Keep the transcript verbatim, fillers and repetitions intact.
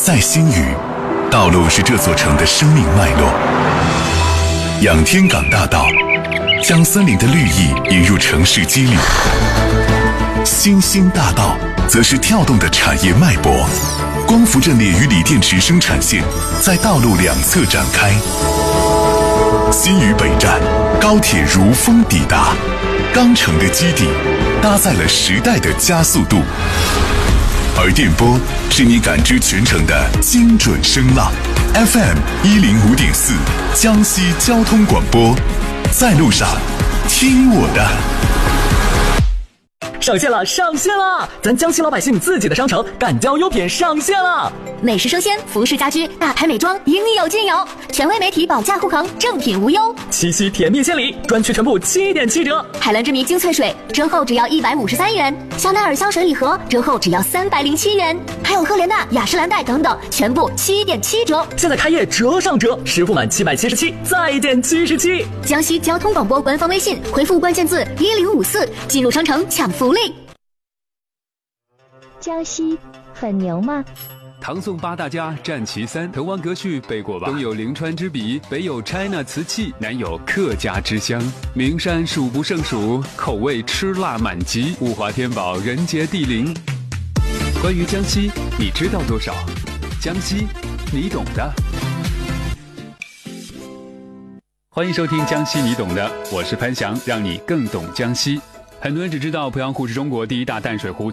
在新余，道路是这座城的生命脉络。仰天港大道将森林的绿意引入城市肌理，新兴大道则是跳动的产业脉搏。光伏阵列与锂电池生产线在道路两侧展开。新余北站，高铁如风抵达，钢城的基底搭载了时代的加速度。而电波是你感知全程的精准声浪 ，F M 一零五点四，江西交通广播，在路上听我的。 上线了，上线了！咱江西老百姓自己的商城敢交优品上线了， 美食生鲜、服饰家居、大牌美妆应有尽有，权威媒体保驾护航，正品无忧。 七夕甜蜜献礼，专区全部七点七折。 海蓝之谜精粹水折后只要一百五十三元，香奈儿香水礼盒折后只要三百零七元，还有赫莲娜、雅诗兰黛等等，全部七点七折。 现在开业折上折，实付满七百七十七，再减七十七。 江西交通广播官方微信回复关键字一零五四，进入商城抢福利。 江西很牛吗？ 唐宋八大家占其三，滕王阁序背过吧？东有临川之笔，北有 China 瓷器，南有客家之乡，名山数不胜数，口味吃辣满级，物华天宝，人杰地灵。关于江西，你知道多少？江西，你懂的。欢迎收听江西你懂的，我是潘翔，让你更懂江西。很多人只知道鄱阳湖是中国第一大淡水湖。